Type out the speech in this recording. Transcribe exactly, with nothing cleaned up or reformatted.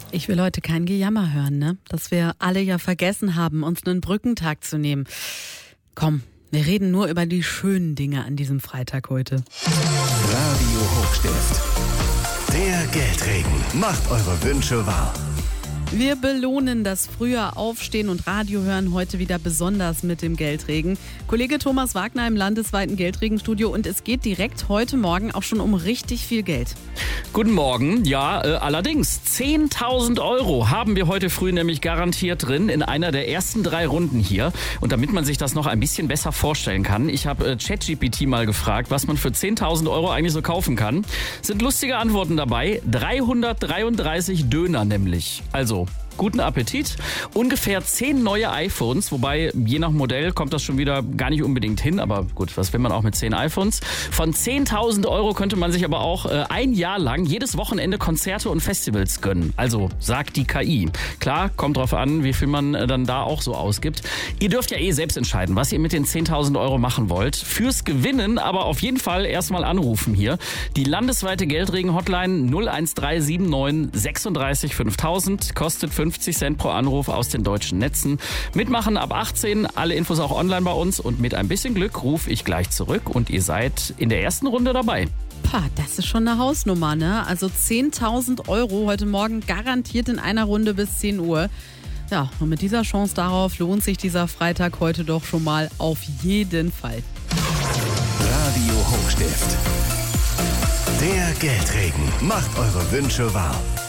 Ich will heute kein Gejammer hören, ne? Dass wir alle ja vergessen haben, uns einen Brückentag zu nehmen. Komm, wir reden nur über die schönen Dinge an diesem Freitag heute. Radio Hochstift. Der Geldregen macht eure Wünsche wahr. Wir belohnen das frühe Aufstehen und Radio hören heute wieder besonders mit dem Geldregen. Kollege Thomas Wagner im landesweiten Geldregenstudio und es geht direkt heute Morgen auch schon um richtig viel Geld. Guten Morgen. Ja, äh, allerdings zehntausend Euro haben wir heute früh nämlich garantiert drin in einer der ersten drei Runden hier. Und damit man sich das noch ein bisschen besser vorstellen kann, ich habe äh, ChatGPT mal gefragt, was man für zehntausend Euro eigentlich so kaufen kann. Sind lustige Antworten dabei. dreihundertdreiunddreißig Döner nämlich. Also guten Appetit. Ungefähr zehn neue iPhones, wobei je nach Modell kommt das schon wieder gar nicht unbedingt hin. Aber gut, was will man auch mit zehn iPhones? Von zehntausend Euro könnte man sich aber auch äh, ein Jahr lang jedes Wochenende Konzerte und Festivals gönnen. Also sagt die K I. Klar, kommt drauf an, wie viel man äh, dann da auch so ausgibt. Ihr dürft ja eh selbst entscheiden, was ihr mit den zehntausend Euro machen wollt. Fürs Gewinnen aber auf jeden Fall erstmal anrufen hier. Die landesweite Geldregen-Hotline null eins drei sieben neun sechsunddreißig fünftausend kostet fünfzig Cent pro Anruf aus den deutschen Netzen. Mitmachen ab achtzehn, alle Infos auch online bei uns und mit ein bisschen Glück rufe ich gleich zurück und ihr seid in der ersten Runde dabei. Pah, das ist schon eine Hausnummer, ne? Also zehntausend Euro heute Morgen garantiert in einer Runde bis zehn Uhr. Ja, und mit dieser Chance darauf lohnt sich dieser Freitag heute doch schon mal auf jeden Fall. Radio Hochstift. Der Geldregen macht eure Wünsche wahr.